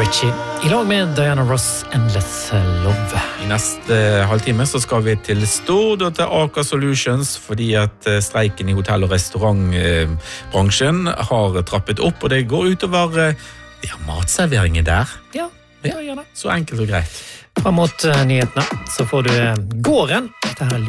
Richie I lag med Diana Ross Endless Love. I neste halvtime så skal vi til Stord og til Aker Solutions fordi at streiken I hotell- og restaurantbransjen har trappet opp, og det går utover matserveringen der. Ja, det gjør det. Så enkelt og greit. Fram mot nyhetene så får du gården. Dette her